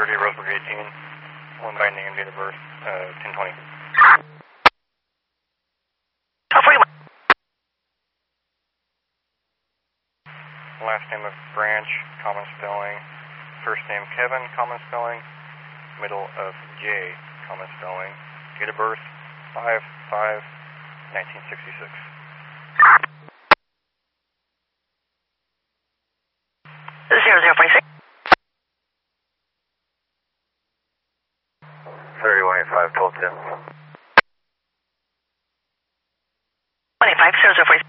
30, Roseburg 18. One by name, date of birth, 1020. Last name of Branch, common spelling. First name Kevin, common spelling. Middle of J, common spelling. Date of birth, 5/5/1966. 0046. 3185, 1210. 25, 0046.